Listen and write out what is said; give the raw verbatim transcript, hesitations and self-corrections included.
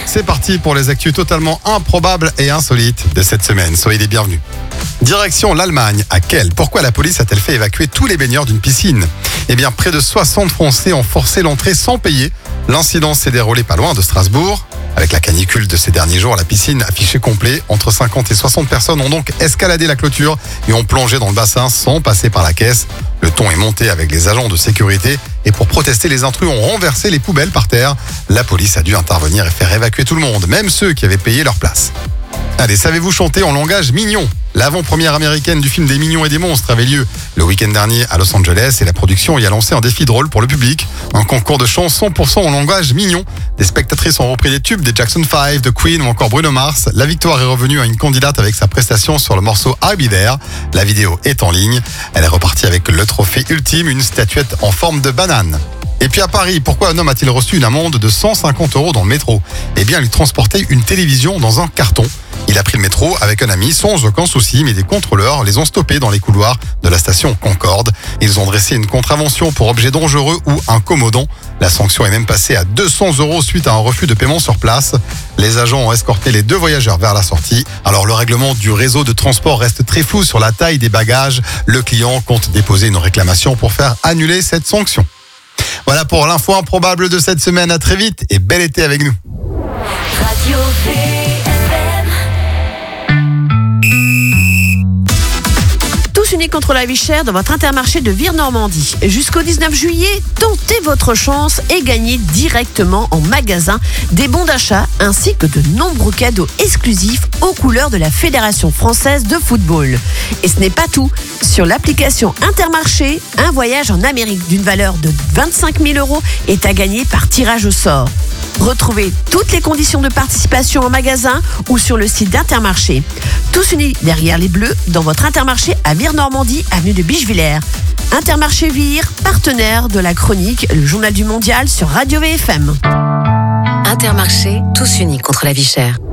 C'est parti pour les actus totalement improbables et insolites de cette semaine. Soyez les bienvenus. Direction l'Allemagne. À Kiel. Pourquoi la police a-t-elle fait évacuer tous les baigneurs d'une piscine ? Eh bien, près de soixante Français ont forcé l'entrée sans payer. L'incident s'est déroulé pas loin de Strasbourg. Avec la canicule de ces derniers jours, la piscine affichée complet. Entre cinquante et soixante personnes ont donc escaladé la clôture et ont plongé dans le bassin sans passer par la caisse. Le ton est monté avec les agents de sécurité et pour protester, les intrus ont renversé les poubelles par terre. La police a dû intervenir et faire évacuer tout le monde, même ceux qui avaient payé leur place. Allez, savez-vous chanter en langage mignon ? L'avant-première américaine du film des Mignons et des Monstres avait lieu le week-end dernier à Los Angeles et la production y a lancé un défi drôle pour le public. Un concours de chant cent pour cent en langage mignon. Des spectatrices ont repris des tubes des Jackson five, de Queen ou encore Bruno Mars. La victoire est revenue à une candidate avec sa prestation sur le morceau I'll Be There. La vidéo est en ligne. Elle est repartie avec le trophée ultime, une statuette en forme de banane. Et puis à Paris, pourquoi un homme a-t-il reçu une amende de cent cinquante euros dans le métro ? Eh bien, il transportait une télévision dans un carton. Il a pris le métro avec un ami sans aucun souci, mais des contrôleurs les ont stoppés dans les couloirs de la station Concorde. Ils ont dressé une contravention pour objet dangereux ou incommodant. La sanction est même passée à deux cents euros suite à un refus de paiement sur place. Les agents ont escorté les deux voyageurs vers la sortie. Alors le règlement du réseau de transport reste très flou sur la taille des bagages. Le client compte déposer une réclamation pour faire annuler cette sanction. Voilà pour l'info improbable de cette semaine. À très vite et bel été avec nous. Radio V F M. Tous unis contre la vie chère dans votre Intermarché de Vire-Normandie. Jusqu'au dix-neuf juillet, tentez votre chance et gagnez directement en magasin des bons d'achat ainsi que de nombreux cadeaux exclusifs aux couleurs de la Fédération française de football. Et ce n'est pas tout. Sur l'application Intermarché, un voyage en Amérique d'une valeur de vingt-cinq mille euros est à gagner par tirage au sort. Retrouvez toutes les conditions de participation en magasin ou sur le site d'Intermarché. Tous unis derrière les Bleus dans votre Intermarché à Vire-Normandie, avenue de Bichevillers. Intermarché Vire, partenaire de la chronique Le Journal du Mondial sur Radio V F M. Intermarché, tous unis contre la vie chère.